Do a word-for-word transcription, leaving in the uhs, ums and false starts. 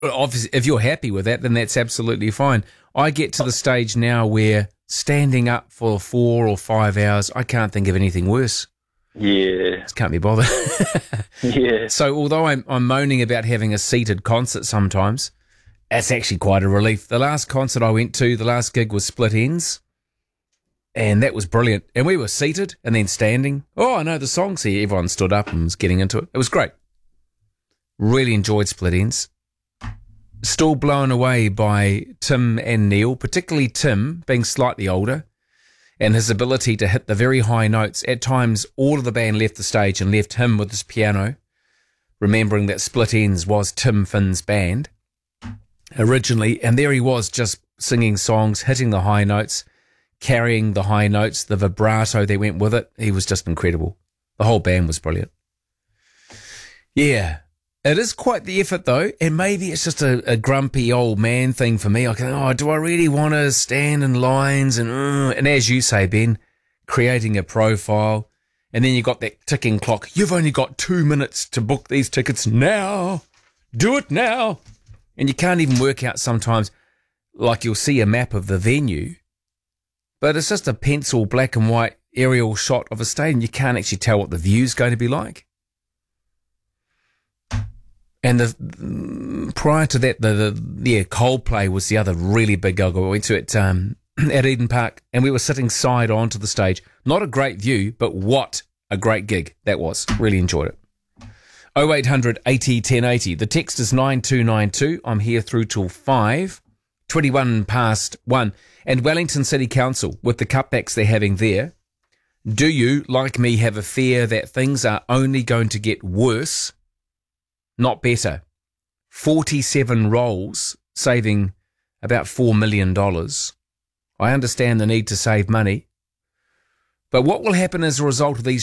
Obviously, if you're happy with that, then that's absolutely fine. I get to the stage now where standing up for four or five hours, I can't think of anything worse. Yeah. Just can't be bothered. Yeah. So although I'm, I'm moaning about having a seated concert sometimes, that's actually quite a relief. The last concert I went to, the last gig was Split Enz, and that was brilliant. And we were seated and then standing. Oh, I know the songs here. Everyone stood up and was getting into it. It was great. Really enjoyed Split Enz. Still blown away by Tim and Neil, particularly Tim being slightly older and his ability to hit the very high notes. At times, all of the band left the stage and left him with his piano, remembering that Split Enz was Tim Finn's band originally, and there he was just singing songs, hitting the high notes, carrying the high notes, the vibrato that went with it. He was just incredible. The whole band was brilliant. Yeah. It is quite the effort, though, and maybe it's just a, a grumpy old man thing for me. I can, oh, do I really want to stand in lines? And uh, and as you say, Ben, creating a profile, and then you got that ticking clock. You've only got two minutes to book these tickets now. Do it now. And you can't even work out sometimes, like you'll see a map of the venue, but it's just a pencil black and white aerial shot of a stadium. You can't actually tell what the view's going to be like. And the prior to that, the, the yeah, Coldplay was the other really big gig I went to at um, at Eden Park, and we were sitting side on to the stage. Not a great view, but what a great gig that was. Really enjoyed it. oh eight hundred eighty ten eighty. The text is nine two nine two. I'm here through till five. twenty-one past one. And Wellington City Council, with the cutbacks they're having there, do you, like me, have a fear that things are only going to get worse, not better? forty-seven roles, saving about four million dollars. I understand the need to save money, but what will happen as a result of these